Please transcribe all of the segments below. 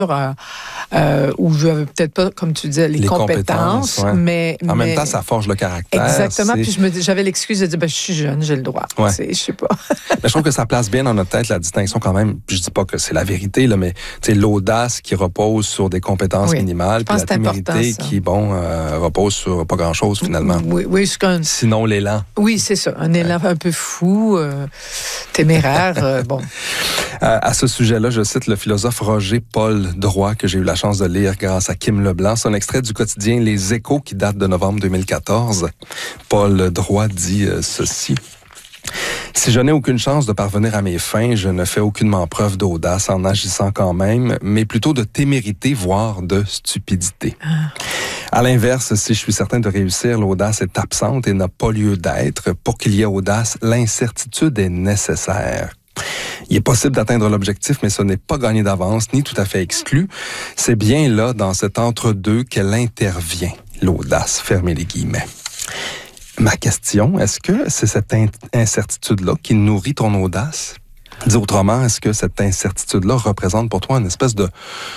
où je n'avais peut-être pas, comme tu disais, les compétences. Ouais. Mais en même temps, ça forge le caractère. Exactement. Puis j'avais l'excuse de dire, je suis jeune, j'ai le droit. Ouais. Je sais pas. Mais je trouve que ça place bien dans notre tête la distinction quand même. Je dis pas que c'est la vérité, là, mais l'audace qui repose sur des compétences minimales, puis la témérité qui, repose sur pas grand-chose finalement. Oui, c'est comme... Sinon l'élan. Oui, c'est ça. Un élan un peu fou, téméraire, bon. À ce sujet-là, je cite le philosophe Roger Paul Droit, que j'ai eu la chance de lire grâce à Kim Leblanc. C'est un extrait du quotidien Les Échos qui date de novembre 2014. Paul Droit dit ceci. « Si je n'ai aucune chance de parvenir à mes fins, je ne fais aucunement preuve d'audace en agissant quand même, mais plutôt de témérité, voire de stupidité. À l'inverse, si je suis certain de réussir, l'audace est absente et n'a pas lieu d'être. Pour qu'il y ait audace, l'incertitude est nécessaire. » Il est possible d'atteindre l'objectif, mais ce n'est pas gagné d'avance, ni tout à fait exclu. C'est bien là, dans cet entre-deux, qu'elle intervient, l'audace, fermez les guillemets. Ma question, est-ce que c'est cette incertitude-là qui nourrit ton audace? Dis autrement, est-ce que cette incertitude-là représente pour toi une espèce de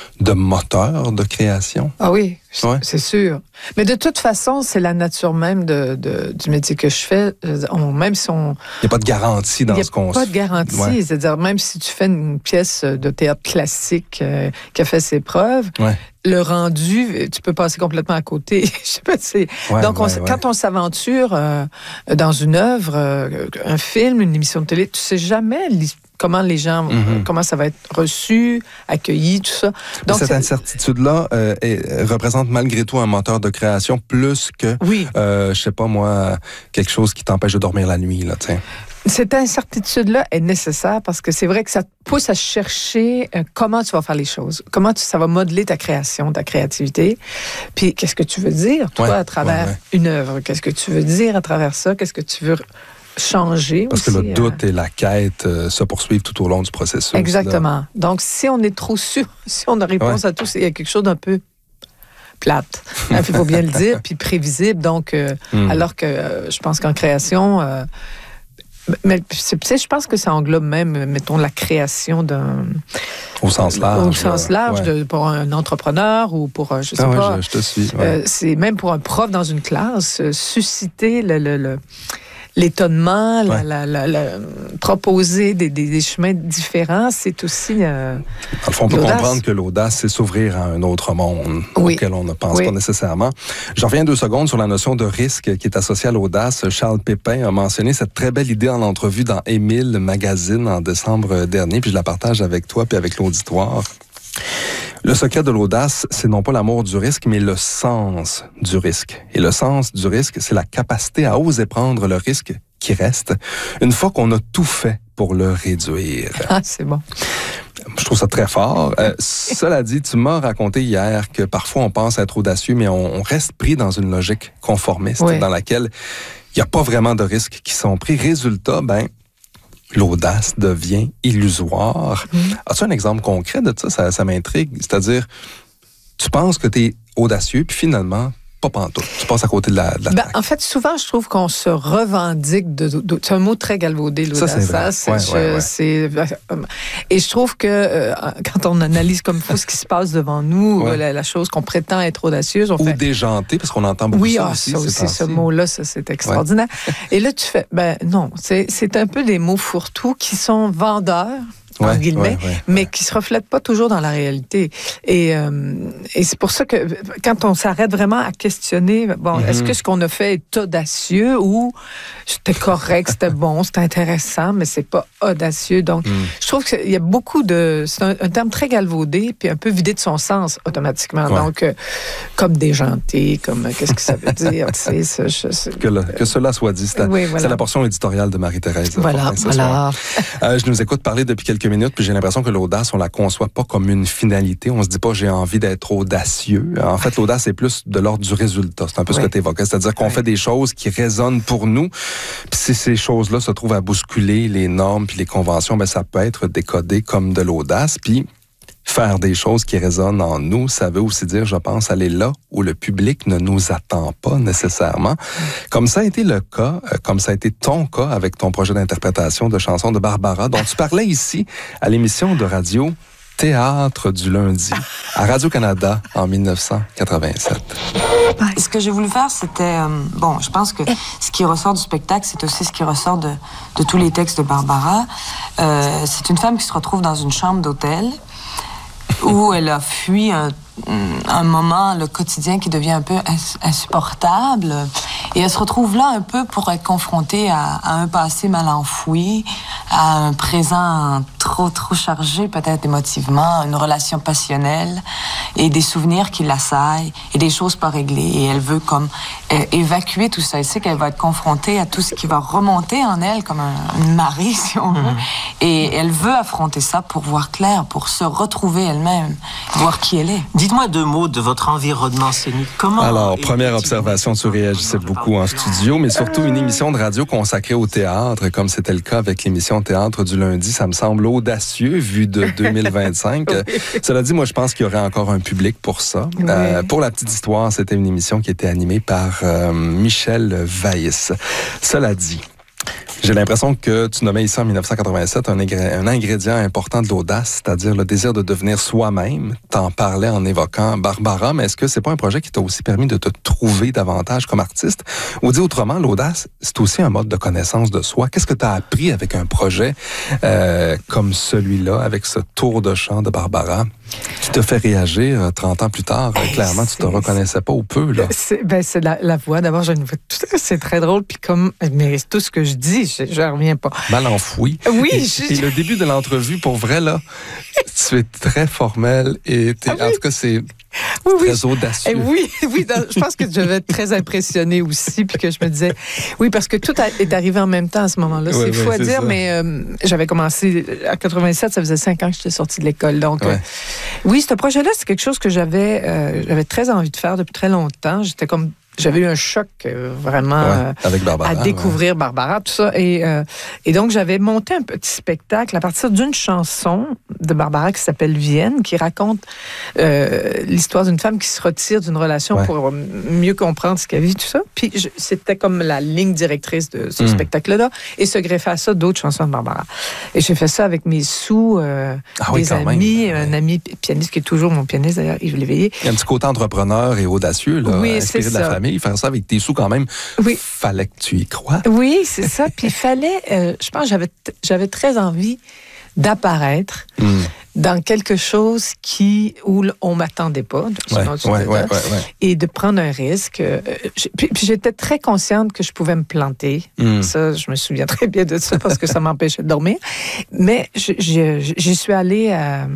moteur de création? Ah oui, c'est sûr. Mais de toute façon, c'est la nature même du métier que je fais. Même si on... Il n'y a pas de garantie dans ce qu'on... Il n'y a pas de garantie. Ouais. C'est-à-dire, même si tu fais une pièce de théâtre classique qui a fait ses preuves, le rendu, tu peux passer complètement à côté. Je sais pas, donc, quand on s'aventure dans une œuvre, un film, une émission de télé, tu sais jamais comment les gens, comment ça va être reçu, accueilli, tout ça. Donc, cette incertitude-là représente malgré tout un moteur de création plus que, je sais pas moi, quelque chose qui t'empêche de dormir la nuit, là, tiens. Cette incertitude-là est nécessaire parce que c'est vrai que ça te pousse à chercher comment tu vas faire les choses, ça va modeler ta création, ta créativité. Puis, qu'est-ce que tu veux dire, toi, à travers une œuvre? Qu'est-ce que tu veux dire à travers ça? Qu'est-ce que tu veux changer parce aussi, que le doute et la quête se poursuivent tout au long du processus. Exactement. Là. Donc, si on est trop sûr, si on a réponse à tout, il y a quelque chose d'un peu plate. Il faut bien le dire, puis prévisible. Donc, alors que je pense qu'en création... mais je pense que ça englobe même, mettons, la création d'un... Au sens large. Au sens large, pour un entrepreneur ou pour, je sais pas... je te suis. C'est même pour un prof dans une classe, susciter l'étonnement, proposer des chemins différents, c'est aussi dans le fond, on peut comprendre que l'audace, c'est s'ouvrir à un autre monde auquel on ne pense pas nécessairement. Je reviens 2 secondes sur la notion de risque qui est associée à l'audace. Charles Pépin a mentionné cette très belle idée en entrevue dans Émile Magazine en décembre dernier, puis je la partage avec toi puis avec l'auditoire. Le secret de l'audace, c'est non pas l'amour du risque, mais le sens du risque. Et le sens du risque, c'est la capacité à oser prendre le risque qui reste une fois qu'on a tout fait pour le réduire. Ah, c'est bon. Je trouve ça très fort. Cela dit, tu m'as raconté hier que parfois on pense être audacieux, mais on reste pris dans une logique conformiste dans laquelle il n'y a pas vraiment de risques qui sont pris. Résultat, l'audace devient illusoire. As-tu un exemple concret de ça? Ça m'intrigue. C'est-à-dire, tu penses que tu es audacieux, puis finalement, pas pantoute. Tu passes à côté de la traque. En fait, souvent, je trouve qu'on se revendique c'est un mot très galvaudé, l'audace. Ça, c'est vrai. Et je trouve que quand on analyse comme il faut ce qui se passe devant nous, la chose qu'on prétend être audacieuse, on fait... déjanté, parce qu'on entend beaucoup ça aussi. Oui, ça aussi, ce mot-là, ça, c'est extraordinaire. Et là, tu fais... non, c'est un peu des mots fourre-tout qui sont vendeurs, en guillemets, mais qui se reflètent pas toujours dans la réalité. Et c'est pour ça que quand on s'arrête vraiment à questionner, est-ce que ce qu'on a fait est audacieux ou c'était correct, c'était bon, c'était intéressant, mais c'est pas audacieux. Donc, je trouve qu'il y a beaucoup de... C'est un terme très galvaudé, puis un peu vidé de son sens automatiquement. Donc, comme déjanté, comme qu'est-ce que ça veut dire, tu sais. Que cela soit dit. C'est la portion éditoriale de Marie-Thérèse. Voilà. Je nous écoute parler depuis quelques minutes, puis j'ai l'impression que l'audace, on la conçoit pas comme une finalité. On se dit pas, j'ai envie d'être audacieux. En fait, l'audace est plus de l'ordre du résultat. C'est un peu ce que tu évoquais. C'est-à-dire qu'on fait des choses qui résonnent pour nous. Puis si ces choses-là se trouvent à bousculer les normes puis les conventions, ça peut être décodé comme de l'audace. Puis faire des choses qui résonnent en nous, ça veut aussi dire, je pense, aller là où le public ne nous attend pas nécessairement. Comme ça a été le cas, comme ça a été ton cas avec ton projet d'interprétation de chansons de Barbara, dont tu parlais ici à l'émission de radio Théâtre du lundi à Radio-Canada en 1987. Ce que j'ai voulu faire, c'était... je pense que ce qui ressort du spectacle, c'est aussi ce qui ressort de tous les textes de Barbara. C'est une femme qui se retrouve dans une chambre d'hôtel où elle a fui un moment, le quotidien qui devient un peu insupportable. Et elle se retrouve là un peu pour être confrontée à un passé mal enfoui, à un présent trop chargé peut-être émotivement, une relation passionnelle et des souvenirs qui l'assaillent et des choses pas réglées. Et elle veut comme évacuer tout ça. Elle sait qu'elle va être confrontée à tout ce qui va remonter en elle comme une marée, si on veut. Et elle veut affronter ça pour voir clair, pour se retrouver elle-même, voir qui elle est. Dites-moi 2 mots de votre environnement scénique. Comment... Alors, première observation, tu réagissais beaucoup en studio, mais surtout une émission de radio consacrée au théâtre, comme c'était le cas avec l'émission Théâtre du lundi. Ça me semble audacieux, vu de 2025. Oui. Cela dit, moi, je pense qu'il y aurait encore un public pour ça. Oui. Pour la petite histoire, c'était une émission qui était animée par Michel Weiss. Cela dit, j'ai l'impression que tu nommais ici en 1987 un ingrédient important de l'audace, c'est-à-dire le désir de devenir soi-même. T'en parlais en évoquant Barbara, mais est-ce que c'est pas un projet qui t'a aussi permis de te trouver davantage comme artiste? Ou dit autrement, l'audace, c'est aussi un mode de connaissance de soi. Qu'est-ce que tu as appris avec un projet comme celui-là, avec ce tour de chant de Barbara, qui te fait réagir 30 ans plus tard? Clairement, tu te reconnaissais pas ou peu, là. C'est la voix. D'abord, j'ai une voix... C'est très drôle, puis mais tout ce que je dis, je reviens pas. Mal enfoui. Oui. Et le début de l'entrevue, pour vrai, là, tu es très formel et en tout cas, c'est très audacieux. Oui, je pense que je devais être très impressionnée aussi, puis que je me disais, oui, parce que tout est arrivé en même temps à ce moment-là. C'est fou à dire, ça. Mais j'avais commencé en 87, ça faisait 5 ans que j'étais sortie de l'école. Donc, oui, ce projet-là, c'est quelque chose que j'avais très envie de faire depuis très longtemps. J'avais eu un choc vraiment avec Barbara, à découvrir Barbara, tout ça. Et donc, j'avais monté un petit spectacle à partir d'une chanson de Barbara qui s'appelle Vienne, qui raconte l'histoire d'une femme qui se retire d'une relation pour mieux comprendre ce qu'elle vit, tout ça. Puis, c'était comme la ligne directrice de ce spectacle-là. Et se greffer à ça d'autres chansons de Barbara. Et j'ai fait ça avec mes des amis, un ami pianiste qui est toujours mon pianiste, d'ailleurs, Yves Léveillé. Il y a un petit côté entrepreneur et audacieux, là, inspiré de la famille. Faire ça avec tes sous quand même, fallait que tu y crois. Oui, c'est ça. Puis il fallait, je pense que j'avais très envie d'apparaître dans quelque chose où on m'attendait pas, et de prendre un risque. Puis j'étais très consciente que je pouvais me planter. Ça, je me souviens très bien de ça parce que ça m'empêchait de dormir. Mais j'y suis allée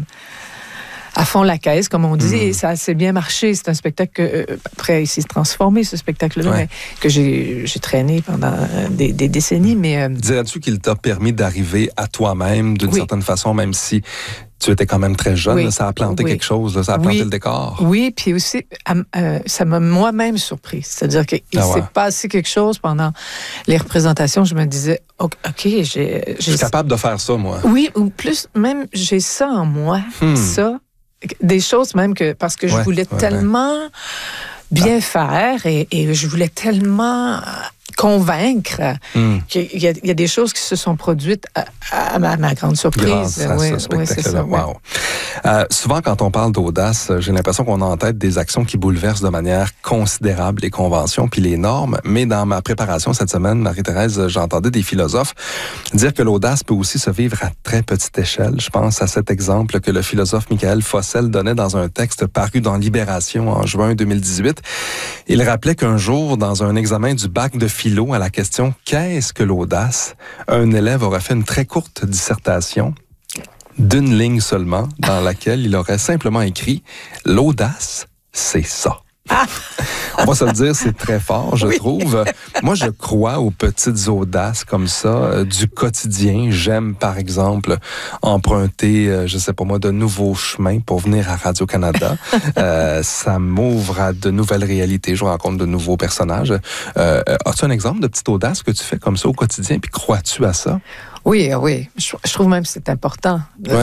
à fond la caisse, comme on dit, et ça a assez bien marché. C'est un spectacle que, après, il s'est transformé, ce spectacle-là, mais que j'ai traîné pendant des décennies. Mais dirais-tu qu'il t'a permis d'arriver à toi-même d'une certaine façon, même si tu étais quand même très jeune, là, ça a planté quelque chose, là, ça a planté le décor. Oui, puis aussi, ça m'a moi-même surpris. C'est-à-dire qu'il s'est passé quelque chose pendant les représentations. Je me disais, OK, je suis capable de faire ça, moi. Oui, ou plus, même, j'ai ça en moi, ça. Des choses même parce que je voulais tellement bien faire et je voulais tellement convaincre qu'il y a des choses qui se sont produites à ma grande surprise. Grâce à ce spectacle-là. Wow. Souvent, quand on parle d'audace, j'ai l'impression qu'on a en tête des actions qui bouleversent de manière considérable les conventions puis les normes. Mais dans ma préparation cette semaine, Marie-Thérèse, j'entendais des philosophes dire que l'audace peut aussi se vivre à très petite échelle. Je pense à cet exemple que le philosophe Michael Fossel donnait dans un texte paru dans Libération en juin 2018. Il rappelait qu'un jour, dans un examen du bac de philo à la question « Qu'est-ce que l'audace ?», un élève aurait fait une très courte dissertation d'une ligne seulement, dans laquelle il aurait simplement écrit « L'audace, c'est ça ». On va se le dire, c'est très fort, je trouve. Moi, je crois aux petites audaces comme ça, du quotidien. J'aime, par exemple, emprunter, je sais pas moi, de nouveaux chemins pour venir à Radio-Canada. Ça m'ouvre à de nouvelles réalités. Je rencontre de nouveaux personnages. As-tu un exemple de petite audace que tu fais comme ça au quotidien? Puis crois-tu à ça? Oui. Je trouve même que c'est important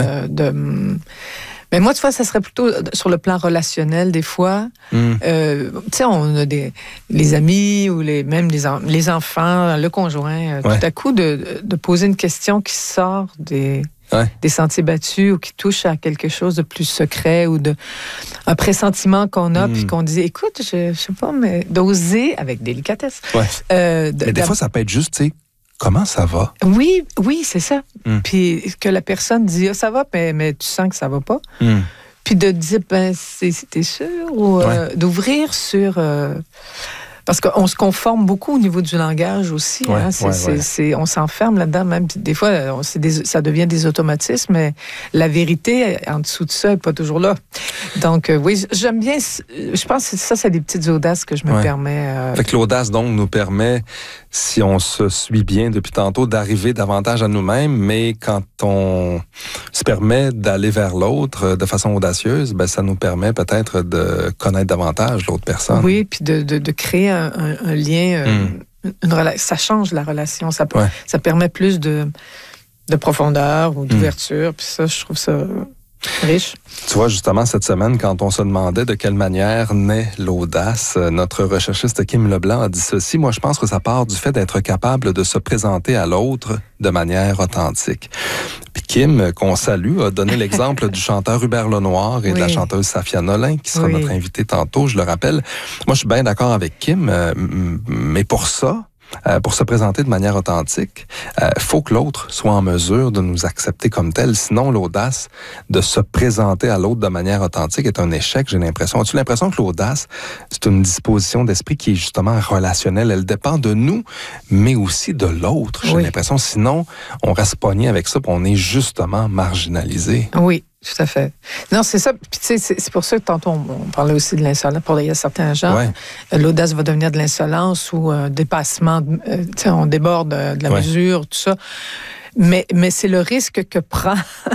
Mais moi, tu vois, ça serait plutôt sur le plan relationnel, des fois. Tu sais, on a les amis ou même les enfants, le conjoint, tout à coup, de poser une question qui sort des des sentiers battus ou qui touchent à quelque chose de plus secret ou un pressentiment qu'on a puis qu'on dit, écoute, je sais pas, mais d'oser avec délicatesse. Mais des fois, ça peut être juste, tu sais, comment ça va? Oui, c'est ça. Puis que la personne dit, ça va, mais tu sens que ça va pas. Puis de dire, t'es sûr? Ou d'ouvrir sur... Parce qu'on se conforme beaucoup au niveau du langage aussi. On s'enferme là-dedans même. Puis des fois, ça devient des automatismes, mais la vérité, en dessous de ça, n'est pas toujours là. Donc, oui, j'aime bien... Je pense que ça, c'est des petites audaces que je me permets. Fait que l'audace, donc, nous permet, si on se suit bien depuis tantôt, d'arriver davantage à nous-mêmes, mais quand on se permet d'aller vers l'autre de façon audacieuse, ça nous permet peut-être de connaître davantage l'autre personne. Oui, puis de créer un lien, ça change la relation, ça permet plus de profondeur ou d'ouverture, puis ça, je trouve ça riche. Tu vois, justement, cette semaine, quand on se demandait de quelle manière naît l'audace, notre recherchiste Kim Leblanc a dit ceci: moi, je pense que ça part du fait d'être capable de se présenter à l'autre de manière authentique. Puis Kim, qu'on salue, a donné l'exemple du chanteur Hubert Lenoir et de la chanteuse Safia Nolin, qui sera notre invitée tantôt, je le rappelle. Moi, je suis bien d'accord avec Kim, mais pour ça, pour se présenter de manière authentique, faut que l'autre soit en mesure de nous accepter comme tel. Sinon, l'audace de se présenter à l'autre de manière authentique est un échec, j'ai l'impression. As-tu l'impression que l'audace, c'est une disposition d'esprit qui est justement relationnelle? Elle dépend de nous, mais aussi de l'autre, j'ai l'impression. Sinon, on reste pogné avec ça, puis on est justement marginalisé. Oui. Tout à fait. Non, c'est ça. Puis, tu sais, c'est pour ça que tantôt, on parlait aussi de l'insolence. Pour certains gens, l'audace va devenir de l'insolence ou un dépassement. Tu sais, on déborde de la mesure, tout ça. Mais c'est le risque que prend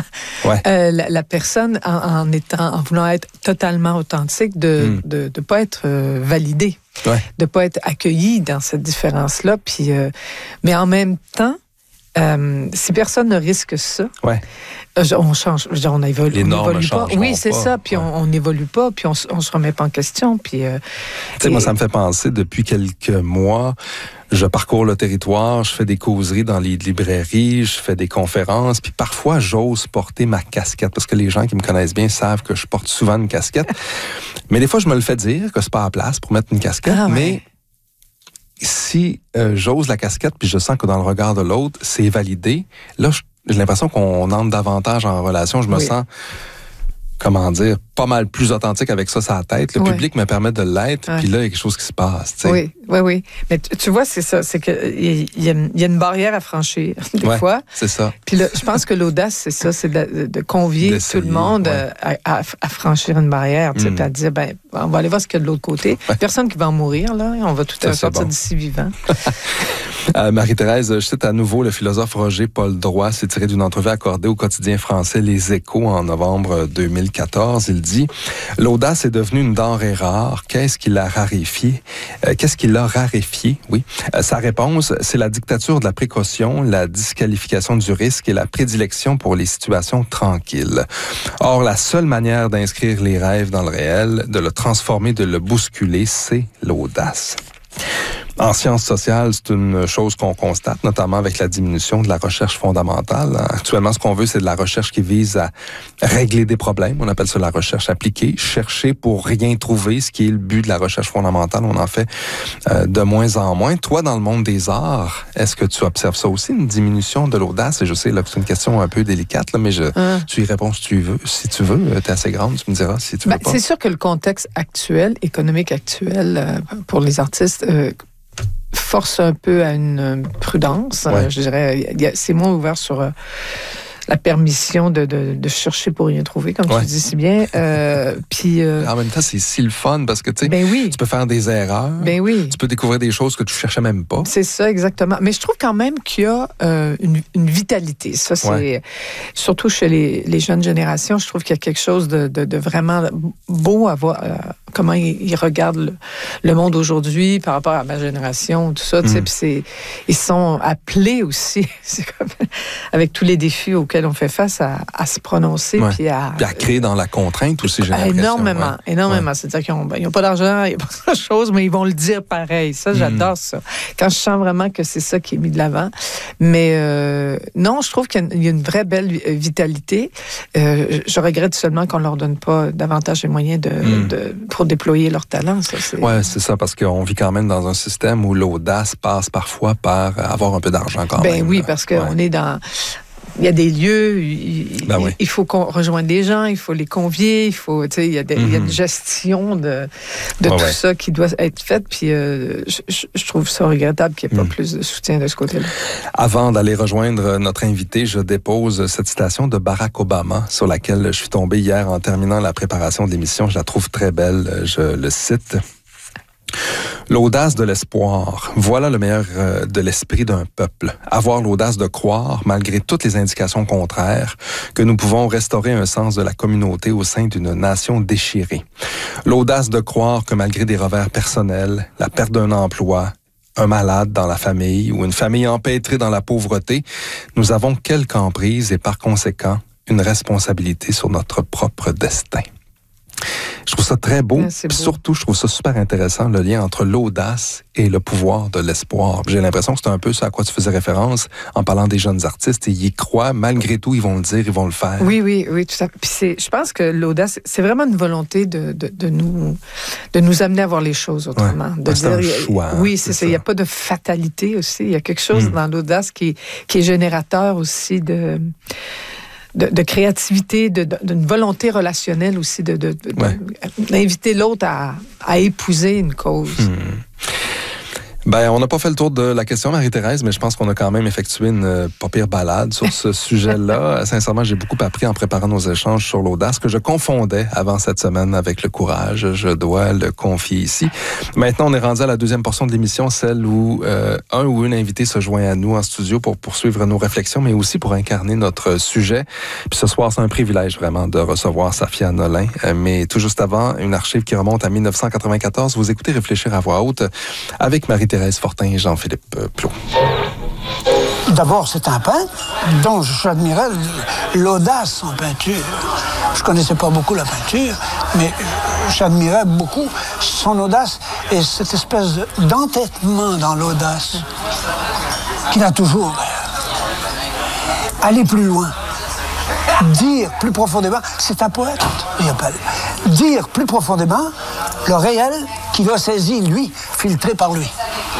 la personne en voulant être totalement authentique, de pas être validée, de pas être accueillie dans cette différence-là. Puis, mais en même temps, si personne ne risque ça, on change, on évolue. Les normes n'évolue pas. Oui, c'est pas. ça. Puis on n'évolue pas, puis on se remet pas en question. Puis, tu sais, moi, ça me fait penser, depuis quelques mois, je parcours le territoire, je fais des causeries dans les librairies, je fais des conférences, puis parfois, j'ose porter ma casquette, parce que les gens qui me connaissent bien savent que je porte souvent une casquette. Mais des fois, je me le fais dire que c'est pas à la place pour mettre une casquette, mais si j'ose la casquette, puis je sens que dans le regard de l'autre, c'est validé, là, j'ai l'impression qu'on entre davantage en relation. Je me sens, comment dire, pas mal plus authentique avec ça sur la tête. Le public me permet de l'être, puis là, il y a quelque chose qui se passe. Tu sais. Oui. Mais tu vois, c'est ça. C'est qu'il y a une barrière à franchir, des fois. C'est ça. Puis là, je pense que l'audace, c'est ça, c'est de convier tout le monde à franchir une barrière, tu sais, puis à dire, on va aller voir ce qu'il y a de l'autre côté. Personne qui va en mourir, là. On va tout sortir d'ici vivant. Marie-Thérèse, je cite à nouveau le philosophe Roger Paul Droit, c'est tiré d'une entrevue accordée au quotidien français Les Échos en novembre 2014. Il dit « L'audace est devenue une denrée rare. Qu'est-ce qui l'a raréfiée? Oui. Sa réponse, c'est la dictature de la précaution, la disqualification du risque et la prédilection pour les situations tranquilles. Or, la seule manière d'inscrire les rêves dans le réel, de le transformer, de le bousculer, c'est l'audace. » En sciences sociales, c'est une chose qu'on constate, notamment avec la diminution de la recherche fondamentale. Actuellement, ce qu'on veut, c'est de la recherche qui vise à régler des problèmes. On appelle ça la recherche appliquée. Chercher pour rien trouver, ce qui est le but de la recherche fondamentale. On en fait de moins en moins. Toi, dans le monde des arts, est-ce que tu observes ça aussi, une diminution de l'audace? Et je sais là, que c'est une question un peu délicate, là, mais tu y réponds si tu veux. Si tu veux, t'es assez grande, tu me diras si tu veux pas. C'est sûr que le contexte actuel, économique actuel, pour les artistes... force un peu à une prudence. Je dirais, c'est moins ouvert sur la permission de chercher pour rien trouver, comme tu dis si bien. Puis en même temps, c'est si le fun parce que tu sais, tu peux faire des erreurs. Tu peux découvrir des choses que tu cherchais même pas. C'est ça, exactement. Mais je trouve quand même qu'il y a une vitalité. Ça, c'est surtout chez les jeunes générations. Je trouve qu'il y a quelque chose de vraiment beau à comment ils regardent le monde aujourd'hui par rapport à ma génération, tout ça. Puis ils sont appelés aussi, c'est comme, avec tous les défis auxquels on fait face, à se prononcer. Puis à créer dans la contrainte aussi, j'ai l'impression. Énormément. Ouais. C'est-à-dire qu'ils n'ont pas d'argent, il n'y a pas grand-chose, mais ils vont le dire pareil. Ça, j'adore ça. Quand je sens vraiment que c'est ça qui est mis de l'avant. Mais non, je trouve qu'il y a une vraie belle vitalité. Je regrette seulement qu'on ne leur donne pas davantage les moyens pour déployer leur talent. Oui, c'est ça, parce qu'on vit quand même dans un système où l'audace passe parfois par avoir un peu d'argent quand même. Ben oui, parce qu'on est dans... Il y a des lieux, il faut qu'on rejoigne des gens, il faut les convier, il faut, il y a une gestion de tout ça qui doit être faite. Puis je trouve ça regrettable qu'il n'y ait pas plus de soutien de ce côté-là. Avant d'aller rejoindre notre invité, je dépose cette citation de Barack Obama sur laquelle je suis tombé hier en terminant la préparation de l'émission. Je la trouve très belle. Je le cite. L'audace de l'espoir, voilà le meilleur de l'esprit d'un peuple. Avoir l'audace de croire, malgré toutes les indications contraires, que nous pouvons restaurer un sens de la communauté au sein d'une nation déchirée. L'audace de croire que malgré des revers personnels, la perte d'un emploi, un malade dans la famille ou une famille empêtrée dans la pauvreté, nous avons quelque emprise et par conséquent une responsabilité sur notre propre destin. Je trouve ça très beau. Puis surtout, je trouve ça super intéressant, le lien entre l'audace et le pouvoir de l'espoir. J'ai l'impression que c'est un peu ça à quoi tu faisais référence en parlant des jeunes artistes. Ils y croient, malgré tout, ils vont le dire, ils vont le faire. Oui, tout à fait. Puis je pense que l'audace, c'est vraiment une volonté de nous amener à voir les choses autrement. C'est un choix. Oui, c'est ça. Il n'y a pas de fatalité aussi. Il y a quelque chose dans l'audace qui est générateur aussi de créativité, d'une volonté relationnelle aussi, d'inviter l'autre à épouser une cause. On n'a pas fait le tour de la question, Marie-Thérèse, mais je pense qu'on a quand même effectué une pas pire balade sur ce sujet-là. Sincèrement, j'ai beaucoup appris en préparant nos échanges sur l'audace, que je confondais avant cette semaine avec le courage. Je dois le confier ici. Maintenant, on est rendu à la deuxième portion de l'émission, celle où un ou une invité se joint à nous en studio pour poursuivre nos réflexions, mais aussi pour incarner notre sujet. Puis ce soir, c'est un privilège vraiment de recevoir Safia Nolin. Mais tout juste avant, une archive qui remonte à 1994. Vous écoutez Réfléchir à voix haute avec Marie-Thérèse Fortin et Jean-Philippe Plot. D'abord, c'est un peintre dont j'admirais l'audace en peinture. Je connaissais pas beaucoup la peinture, mais j'admirais beaucoup son audace et cette espèce d'entêtement dans l'audace qu'il a toujours. Aller plus loin, dire plus profondément, c'est un poète, Riopelle. Dire plus profondément le réel qu'il a saisi, lui, filtré par lui.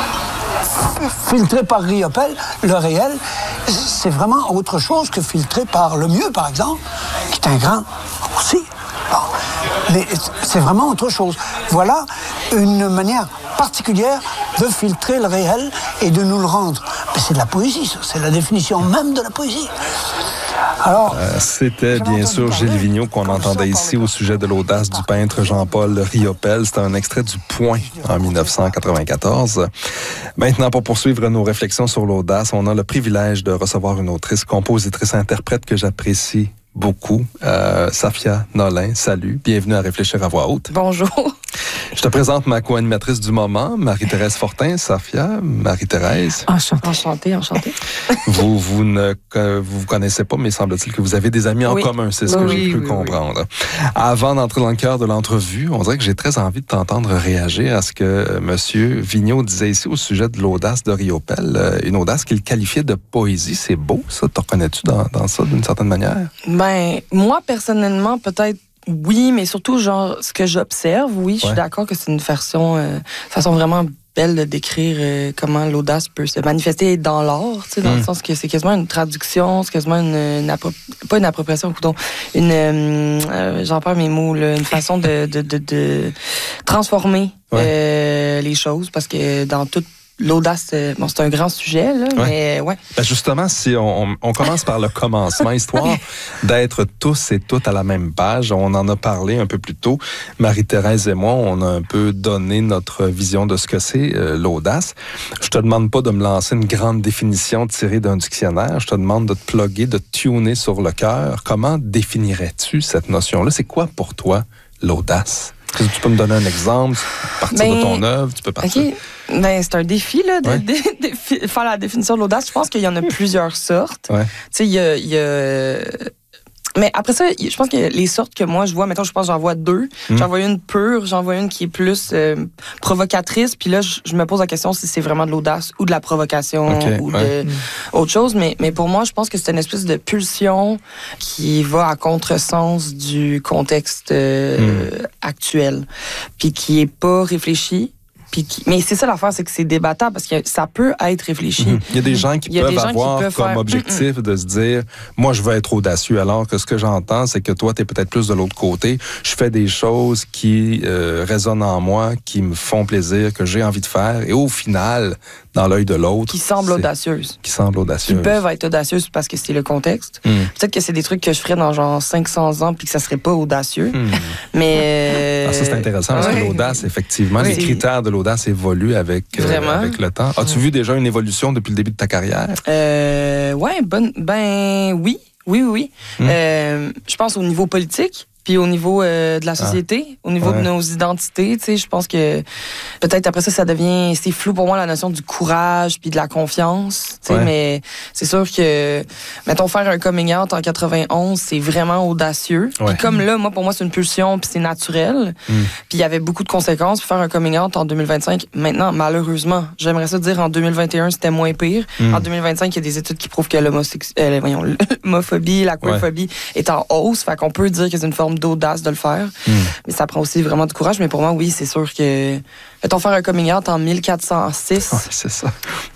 Filtré par Riopelle, le réel, c'est vraiment autre chose que filtré par Lemieux, par exemple, qui est un grand aussi. Bon. Mais c'est vraiment autre chose. Voilà une manière particulière de filtrer le réel et de nous le rendre. Mais c'est de la poésie, ça. C'est la définition même de la poésie. Alors, c'était bien sûr Gilles Vigneault qu'on entendait ici au sujet de l'audace du peintre Jean-Paul Riopelle. C'était un extrait du Point en 1994. Maintenant, pour poursuivre nos réflexions sur l'audace, on a le privilège de recevoir une autrice, compositrice, interprète que j'apprécie beaucoup, Safia Nolin. Salut, bienvenue à Réfléchir à voix haute. Bonjour. Je te présente ma co-animatrice du moment, Marie-Thérèse Fortin. Safia, Marie-Thérèse. Enchantée. Vous vous connaissez pas, mais semble-t-il que vous avez des amis en commun, c'est ce que j'ai pu comprendre. Avant d'entrer dans le cœur de l'entrevue, on dirait que j'ai très envie de t'entendre réagir à ce que M. Vigneault disait ici au sujet de l'audace de Riopelle, une audace qu'il qualifiait de poésie. C'est beau, ça? Te reconnais-tu dans ça d'une certaine manière? Moi, personnellement, peut-être oui, mais surtout, genre, ce que j'observe, je suis d'accord que c'est une façon vraiment belle de décrire comment l'audace peut se manifester dans l'art, tu sais, dans le sens que c'est quasiment une traduction, c'est quasiment pas une appropriation, j'en perds mes mots, là, une façon de transformer les choses, parce que dans toute l'audace, c'est un grand sujet, là, mais ouais. Justement, si on commence par le commencement, histoire d'être tous et toutes à la même page, on en a parlé un peu plus tôt. Marie-Thérèse et moi, on a un peu donné notre vision de ce que c'est l'audace. Je te demande pas de me lancer une grande définition tirée d'un dictionnaire. Je te demande de te plugger, de te tuner sur le cœur. Comment définirais-tu cette notion-là? C'est quoi pour toi l'audace? Tu peux me donner un exemple, partir de ton œuvre, tu peux partir. OK. C'est un défi, là, de faire la définition de l'audace. Je pense qu'il y en a plusieurs sortes. Ouais. Tu sais, il y a... Mais après ça, je pense que les sortes que moi je vois, mettons, je pense que j'en vois deux. J'en vois une pure, j'en vois une qui est plus provocatrice. Puis là, je me pose la question si c'est vraiment de l'audace ou de la provocation ou de autre chose. Mais pour moi, je pense que c'est une espèce de pulsion qui va à contresens du contexte actuel. Puis qui est pas réfléchi. Mais c'est ça l'affaire, c'est que c'est débattable parce que ça peut être réfléchi. Il y a des gens qui peuvent avoir comme objectif de se dire « Moi, je veux être audacieux », alors que ce que j'entends, c'est que toi, tu es peut-être plus de l'autre côté. Je fais des choses qui résonnent en moi, qui me font plaisir, que j'ai envie de faire. Et au final, dans l'œil de l'autre... Qui semblent audacieuses. Qui peuvent être audacieuses parce que c'est le contexte. Peut-être que c'est des trucs que je ferais dans genre 500 ans puis que ça serait pas audacieux. Mais... ça, c'est intéressant parce que l'audace, effectivement, les critères de l'audace évoluent avec le temps. As-tu vu déjà une évolution depuis le début de ta carrière? Oui. Je pense au niveau politique. Puis au niveau de la société, au niveau de nos identités, tu sais, je pense que peut-être après ça devient, c'est flou pour moi la notion du courage puis de la confiance, tu sais, mais c'est sûr que, mettons, faire un coming out en 91, c'est vraiment audacieux. Puis comme là, moi, pour moi, c'est une pulsion puis c'est naturel. Puis il y avait beaucoup de conséquences. Puis faire un coming out en 2025, maintenant, malheureusement, j'aimerais ça dire en 2021, c'était moins pire. En 2025, il y a des études qui prouvent que l'homophobie, la queerphobie est en hausse. Fait qu'on peut dire que c'est une forme d'audace de le faire. Mais ça prend aussi vraiment du courage. Mais pour moi, oui, c'est sûr que... Mettons, faire un coming out en 1406... c'est ça.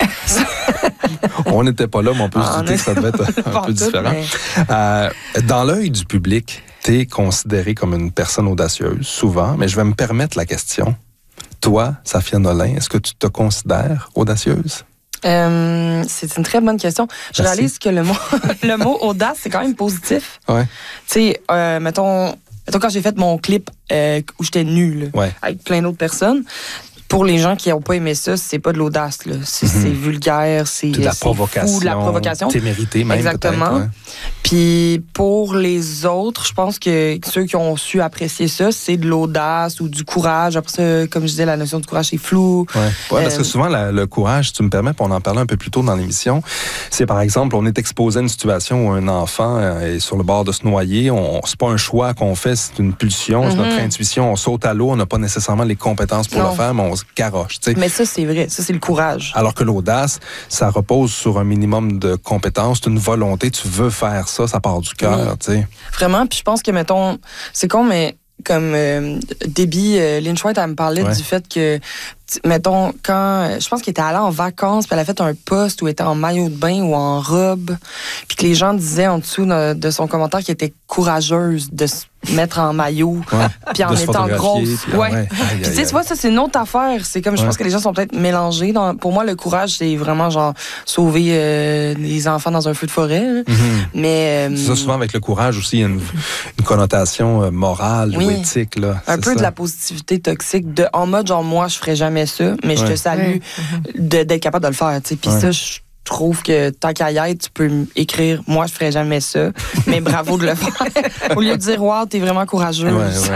On n'était pas là, mais on peut se douter que ça devait être un peu différent. Mais... dans l'œil du public, tu es considérée comme une personne audacieuse, souvent, mais je vais me permettre la question. Toi, Safia Nolin, est-ce que tu te considères audacieuse? C'est une très bonne question. Je réalise que le mot audace, c'est quand même positif. Ouais. Tu sais, mettons, quand j'ai fait mon clip où j'étais nue, avec plein d'autres personnes, pour les gens qui n'ont pas aimé ça, c'est pas de l'audace, là. C'est vulgaire, c'est de la provocation. Fou, de la provocation. C'est mérité, même. Exactement. Puis pour les autres, je pense que ceux qui ont su apprécier ça, c'est de l'audace ou du courage. Après ça, comme je disais, la notion de courage, c'est flou. Parce que souvent, le courage, si tu me permets, puis on en parlait un peu plus tôt dans l'émission, c'est par exemple, on est exposé à une situation où un enfant est sur le bord de se noyer. C'est pas un choix qu'on fait, c'est une pulsion, c'est notre intuition. On saute à l'eau, on n'a pas nécessairement les compétences pour le faire, mais on se garoche. T'sais. Mais ça, c'est vrai. Ça, c'est le courage. Alors que l'audace, ça repose sur un minimum de compétences, une volonté. Tu veux faire ça part du cœur, tu sais. Vraiment, puis je pense que, mettons, c'est con, mais comme Debbie Lynch White, elle me parlait du fait que, mettons, quand je pense qu'elle était allée en vacances, puis elle a fait un post où elle était en maillot de bain ou en robe, puis que les gens disaient en dessous de son commentaire qu'elle était courageuse de se mettre en maillot, puis en étant grosse. Puis tu sais, tu vois, ça, c'est une autre affaire. C'est comme, je pense que les gens sont peut-être mélangés. Pour moi, le courage, c'est vraiment genre sauver les enfants dans un feu de forêt. Mais ça, souvent, avec le courage aussi, il y a une connotation morale ou éthique. Là. Un peu de la positivité toxique, en mode genre, moi, je ferais jamais ça, mais je te salue d'être capable de le faire. Puis ça, je trouve que tant qu'à y être, tu peux écrire « Moi, je ferais jamais ça, mais bravo de le faire. » Au lieu de dire « Wow, t'es vraiment courageuse. »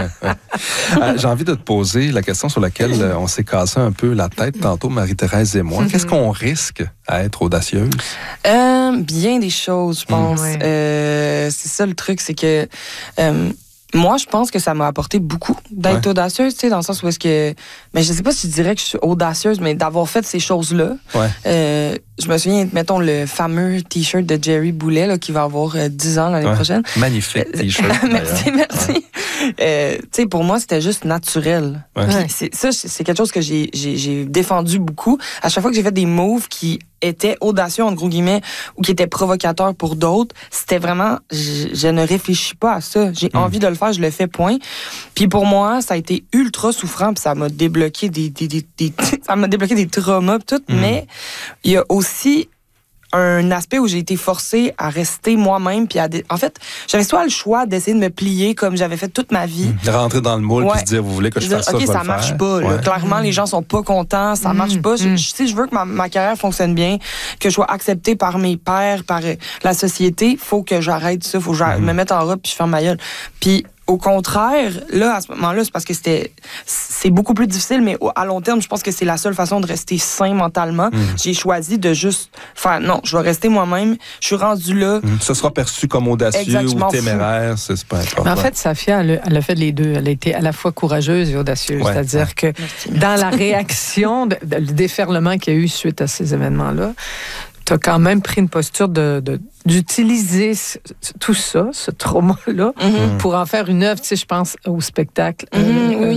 J'ai envie de te poser la question sur laquelle on s'est cassé un peu la tête tantôt, Marie-Thérèse et moi. Qu'est-ce qu'on risque à être audacieuse? Bien des choses, je pense. C'est ça le truc, c'est que... moi, je pense que ça m'a apporté beaucoup d'être audacieuse, tu sais, dans le sens où est-ce que... Mais je sais pas si je dirais que je suis audacieuse, mais d'avoir fait ces choses-là. Je me souviens, mettons, le fameux T-shirt de Jerry Boulet, là, qui va avoir 10 ans l'année prochaine. Magnifique T-shirt. Merci. Tu sais, pour moi, c'était juste naturel. C'est quelque chose que j'ai défendu beaucoup. À chaque fois que j'ai fait des moves qui étaient audacieux, entre gros guillemets, ou qui étaient provocateurs pour d'autres, c'était vraiment... Je ne réfléchis pas à ça. J'ai envie de le faire, je le fais, point. Puis pour moi, ça a été ultra souffrant, puis ça m'a débloqué ça m'a débloqué des traumas, tout. Mais il y a aussi un aspect où j'ai été forcée à rester moi-même. Puis en fait, j'avais soit le choix d'essayer de me plier comme j'avais fait toute ma vie. De rentrer dans le moule puis se dire, vous voulez que je fasse ça, je vais le faire. OK, ça marche pas. Là. Clairement, les gens sont pas contents. Ça marche pas. Si je veux que ma carrière fonctionne bien, que je sois acceptée par mes pairs, par la société, faut que j'arrête ça. Faut que je me mette en robe puis je ferme ma gueule. Puis au contraire, là, à ce moment-là, c'est parce que c'est beaucoup plus difficile, mais à long terme, je pense que c'est la seule façon de rester sain mentalement. J'ai choisi de juste faire, non, je vais rester moi-même. Je suis rendue là. Ce sera perçu comme audacieux ou téméraire, c'est pas important. Mais en fait, Safia, elle a fait les deux. Elle a été à la fois courageuse et audacieuse. C'est-à-dire que dans la réaction, le déferlement qu'il y a eu suite à ces événements-là, tu as quand même pris une posture d'utiliser tout ça, ce trauma-là, pour en faire une œuvre, tu sais, je pense au spectacle. Oui.